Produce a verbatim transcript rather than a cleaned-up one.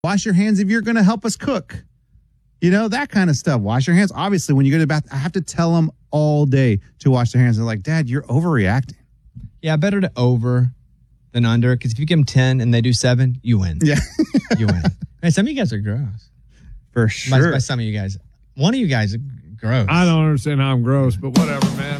Wash your hands if you're going to help us cook. You know, that kind of stuff. Wash your hands. Obviously, when you go to the bath, I have to tell them all day to wash their hands. They're like, Dad, you're overreacting. Yeah, better to over than under. Because if you give them ten and they do seven, you win. Yeah. You win. Man, some of you guys are gross. For sure. By, by some of you guys. One of you guys are gross. I don't understand how I'm gross, but whatever, man.